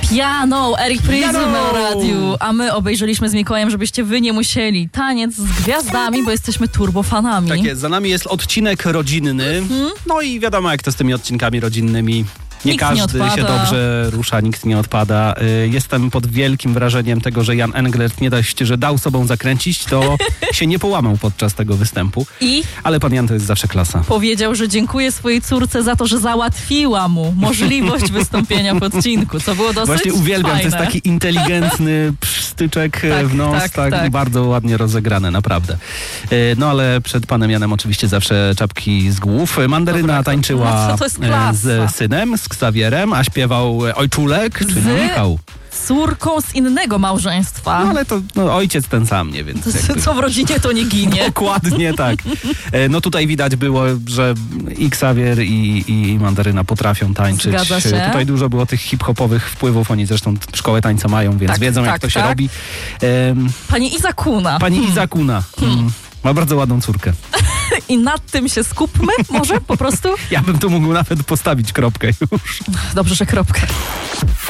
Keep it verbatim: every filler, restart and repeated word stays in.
Piano, Eric Prydz Piano! na radiu, a my obejrzeliśmy z Mikołajem, żebyście wy nie musieli. Taniec z gwiazdami, bo jesteśmy turbofanami. Tak jest, za nami jest odcinek rodzinny. Mhm. No i wiadomo, jak to z tymi odcinkami rodzinnymi. Nie Nikt każdy nie się dobrze rusza, nikt nie odpada. Jestem pod wielkim wrażeniem tego, że Jan Englert nie dość, że dał sobą zakręcić, to się nie połamał podczas tego występu. I Ale pan Jan to jest zawsze klasa. powiedział, że dziękuję swojej córce za to, że załatwiła mu możliwość wystąpienia w odcinku, co było dosyć Właśnie uwielbiam, fajne. to jest taki inteligentny psztyczek Tak, w nos, tak, tak, tak. bardzo ładnie rozegrane, naprawdę. No ale przed panem Janem oczywiście zawsze czapki z głów. Mandaryna Dobra, tańczyła no, to jest klasa. z synem, z Ksawierem, a śpiewał Ojczulek, czyli Z- Michał. Córką z innego małżeństwa. No ale to no, ojciec ten sam, nie? Więc To, jakby... co w rodzinie, to nie ginie. Dokładnie tak. E, No tutaj widać było, że i Ksawier i, i Mandaryna potrafią tańczyć. Zgadza się. Tutaj dużo było tych hip-hopowych wpływów. Oni zresztą szkołę tańca mają, więc Tak, wiedzą, tak, jak to się tak. robi. Em, Pani Izakuna. Pani Iza Kuna. Mm. Ma bardzo ładną córkę. I nad tym się skupmy może po prostu? Ja bym tu mógł nawet postawić kropkę już. Dobrze, że kropkę.